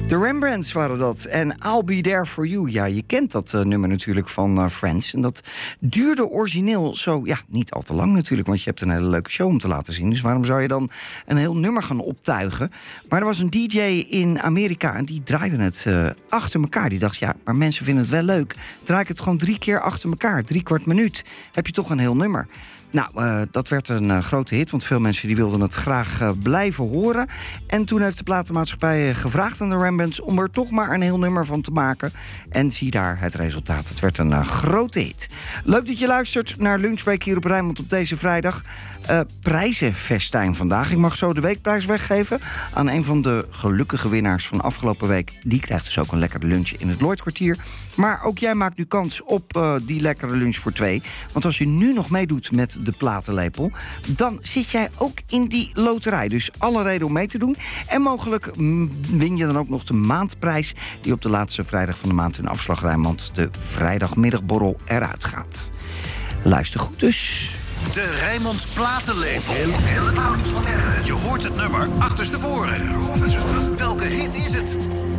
De Rembrandts waren dat. En I'll Be There For You. Ja, je kent dat nummer natuurlijk van Friends. En dat duurde origineel zo, ja, niet al te lang natuurlijk. Want je hebt een hele leuke show om te laten zien. Dus waarom zou je dan een heel nummer gaan optuigen? Maar er was een DJ in Amerika en die draaide het achter elkaar. Die dacht, ja, maar mensen vinden het wel leuk. Draai ik het gewoon 3 keer achter elkaar. 3/4 minuut. Heb je toch een heel nummer. Nou, dat werd een grote hit, want veel mensen die wilden het graag blijven horen. En toen heeft de platenmaatschappij gevraagd aan de Rembrandts om er toch maar een heel nummer van te maken. En zie daar het resultaat. Het werd een grote hit. Leuk dat je luistert naar Lunchbreak hier op Rijnmond op deze vrijdag. Prijzenfestijn vandaag. Ik mag zo de weekprijs weggeven aan een van de gelukkige winnaars van afgelopen week. Die krijgt dus ook een lekkere lunch in het Lloydkwartier. Maar ook jij maakt nu kans op die lekkere lunch voor 2. Want als je nu nog meedoet met de platenlepel, dan zit jij ook in die loterij. Dus alle reden om mee te doen. En mogelijk win je dan ook nog de maandprijs die op de laatste vrijdag van de maand in Afslag Rijnmond, de vrijdagmiddagborrel, eruit gaat. Luister goed dus. De Rijnmond Platenlepel. Je hoort het nummer achterstevoren. Welke hit is het?